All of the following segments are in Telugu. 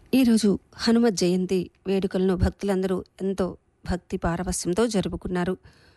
ఈరోజు హనుమత్ జయంతి వేడుకలను భక్తులందరూ ఎంతో భక్తి పారవస్యంతో జరుపుకున్నారు.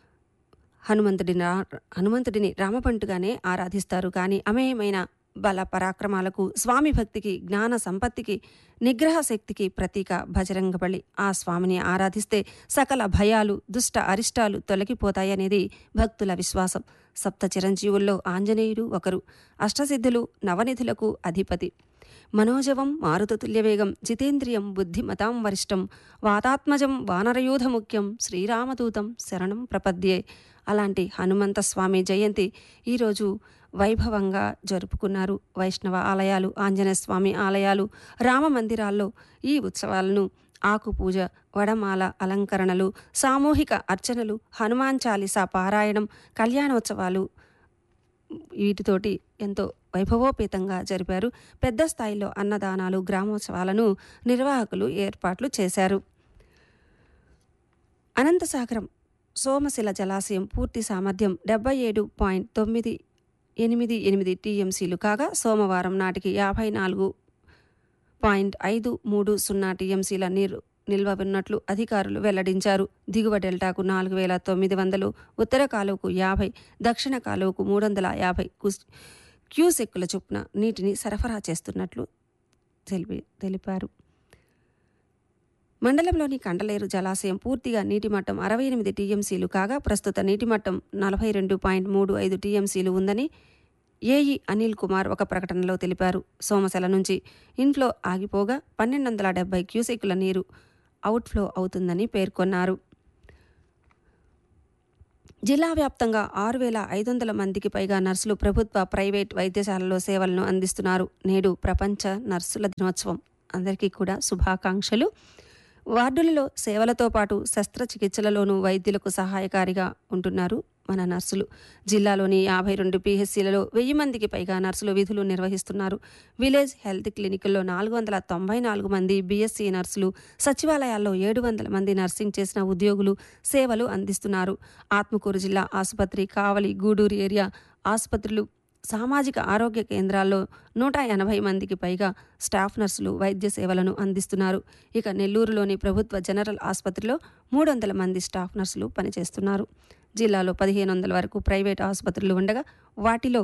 హనుమంతుడిని రామపంటుగానే ఆరాధిస్తారు. కానీ అమేయమైన బల పరాక్రమాలకు, స్వామి భక్తికి, జ్ఞాన సంపత్తికి, నిగ్రహ శక్తికి ప్రతీక బజరంగబలి. ఆ స్వామిని ఆరాధిస్తే సకల భయాలు, దుష్ట అరిష్టాలు తొలగిపోతాయనేది భక్తుల విశ్వాసం. సప్త చిరంజీవుల్లో ఆంజనేయుడు ఒకరు. అష్టసిద్ధులు, నవనిధులకు అధిపతి. మనోజవం మారుతతుల్యవేగం, జితేంద్రియం బుద్ధిమతాం వరిష్టం, వాతాత్మజం వానరయూధముఖ్యం, శ్రీరామదూతం శరణం ప్రపద్యే. అలాంటి హనుమంత స్వామి జయంతి ఈరోజు వైభవంగా జరుపుకున్నారు. వైష్ణవ ఆలయాలు, ఆంజనేయ స్వామి ఆలయాలు, రామ మందిరాల్లో ఈ ఉత్సవాలను ఆకుపూజ, వడమాల అలంకరణలు, సామూహిక అర్చనలు, హనుమాన్ చాలీసా పారాయణం, కళ్యాణోత్సవాలు వీటితోటి ఎంతో వైభవోపేతంగా జరిపారు. పెద్ద స్థాయిలో అన్నదానాలు, గ్రామోత్సవాలను నిర్వాహకులు ఏర్పాట్లు చేశారు. అనంతసాగరం సోమశిల జలాశయం పూర్తి సామర్థ్యం 77.988 టీఎంసీలు కాగా సోమవారం నాటికి 54.530 టీఎంసీల నీరు నిల్వ ఉన్నట్లు అధికారులు వెల్లడించారు. దిగువ డెల్టాకు 4,900, ఉత్తర కాలువకు 50, దక్షిణ కాలువకు 350 క్యూసెక్కుల చొప్పున నీటిని సరఫరా చేస్తున్నట్లు తెలిపారు. మండలంలోని కండలేరు జలాశయం పూర్తిగా నీటి మట్టం 68 టీఎంసీలు కాగా ప్రస్తుత నీటి మట్టం 42.35 టీఎంసీలు ఉందని ఏఈ అనిల్ కుమార్ ఒక ప్రకటనలో తెలిపారు. సోమశిల నుంచి ఇన్ఫ్లో ఆగిపోగా 1,270 క్యూసెక్కుల నీరు అవుట్ఫ్లో అవుతుందని పేర్కొన్నారు. జిల్లా వ్యాప్తంగా 6,500 మందికి పైగా నర్సులు ప్రభుత్వ, ప్రైవేట్ వైద్యశాలలో సేవలను అందిస్తున్నారు. నేడు ప్రపంచ నర్సుల దినోత్సవం. అందరికీ కూడా శుభాకాంక్షలు. వార్డులలో సేవలతో పాటు శస్త్రచికిత్సలలోనూ వైద్యులకు సహాయకారిగా ఉంటున్నారు మన నర్సులు. జిల్లాలోని 52 పీహెచ్సీలలో 1000 మందికి పైగా నర్సులు విధులు నిర్వహిస్తున్నారు. విలేజ్ హెల్త్ క్లినిక్ల్లో 494 మంది బీఎస్సీ నర్సులు, సచివాలయాల్లో 700 మంది నర్సింగ్ చేసిన ఉద్యోగులు సేవలు అందిస్తున్నారు. ఆత్మకూరు జిల్లా ఆసుపత్రి, కావలి, గూడూరు ఏరియా ఆసుపత్రులు, సామాజిక ఆరోగ్య కేంద్రాల్లో 180 మందికి పైగా స్టాఫ్ నర్సులు వైద్య సేవలను అందిస్తున్నారు. ఇక నెల్లూరులోని ప్రభుత్వ జనరల్ ఆసుపత్రిలో 300 మంది స్టాఫ్ నర్సులు పనిచేస్తున్నారు. జిల్లాలో 1,500 వరకు ప్రైవేట్ ఆసుపత్రులు ఉండగా వాటిలో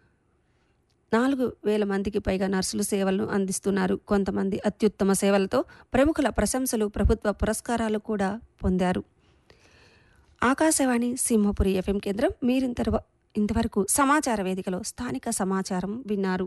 4,000 మందికి పైగా నర్సులు సేవలను అందిస్తున్నారు. కొంతమంది అత్యుత్తమ సేవలతో ప్రముఖుల ప్రశంసలు, ప్రభుత్వ పురస్కారాలు కూడా పొందారు. ఆకాశవాణి సింహపురి ఎఫ్ఎం కేంద్రం. ఇంతవరకు సమాచార వేదికలో స్థానిక సమాచారం విన్నారు.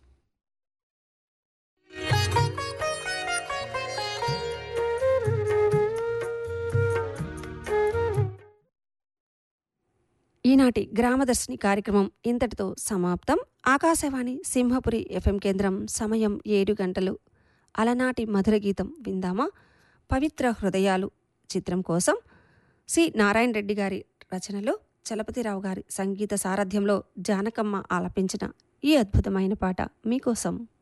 ఈనాటి గ్రామదర్శిని కార్యక్రమం ఇంతటితో సమాప్తం. ఆకాశవాణి సింహపురి ఎఫ్ఎం కేంద్రం. సమయం 7 గంటలు. అలనాటి మధుర గీతం విందామా? పవిత్ర హృదయాలు చిత్రం కోసం సి నారాయణ రెడ్డి గారి రచనలో చలపతిరావు గారి సంగీత సారథ్యంలో జానకమ్మ ఆలపించిన ఈ అద్భుతమైన పాట మీకోసం.